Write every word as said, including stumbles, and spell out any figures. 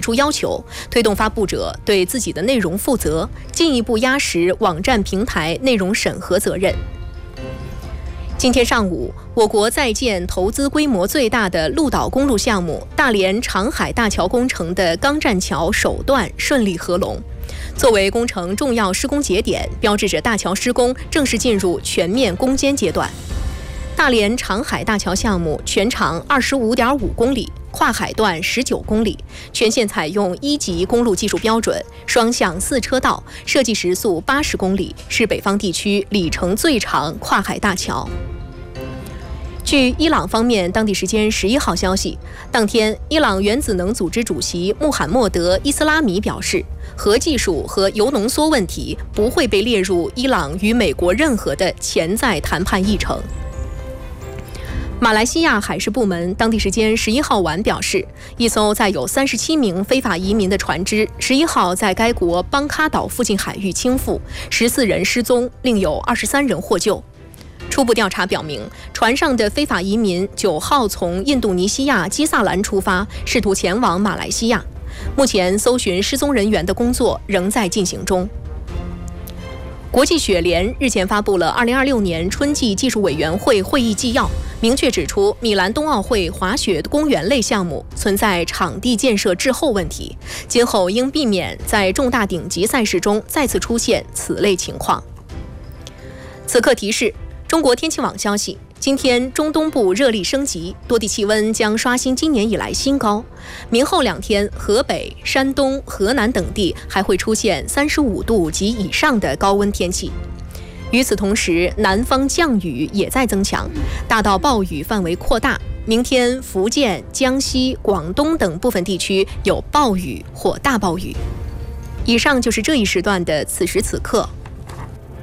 出要求，推动发布者对自己的内容负责，进一步压实网站平台内容审核责任。今天上午，我国在建投资规模最大的陆岛公路项目大连长海大桥工程的钢栈桥首段顺利合龙。作为工程重要施工节点，标志着大桥施工正式进入全面攻坚阶段。大连长海大桥项目全长二十五点五公里，跨海段十九公里，全线采用一级公路技术标准，双向四车道，设计时速八十公里，是北方地区里程最长跨海大桥。据伊朗方面当地时间十一号消息，当天伊朗原子能组织主席穆罕默德·伊斯拉米表示，核技术和铀浓缩问题不会被列入伊朗与美国任何的潜在谈判议程。马来西亚海事部门当地时间十一号晚表示，一艘载有三十七名非法移民的船只十一号在该国邦卡岛附近海域倾覆，十四人失踪，另有二十三人获救。初步调查表明，船上的非法移民九号从印度尼西亚基萨兰出发，试图前往马来西亚。目前搜寻失踪人员的工作仍在进行中。国际雪联日前发布了二零二六年春季技术委员会会议纪要，明确指出米兰冬奥会滑雪公园类项目存在场地建设滞后问题，今后应避免在重大顶级赛事中再次出现此类情况。此刻提示：中国天气网消息，今天中东部热力升级，多地气温将刷新今年以来新高。明后两天，河北、山东、河南等地还会出现三十五度及以上的高温天气。与此同时，南方降雨也在增强，大到暴雨范围扩大。明天，福建、江西、广东等部分地区有暴雨或大暴雨。以上就是这一时段的此时此刻。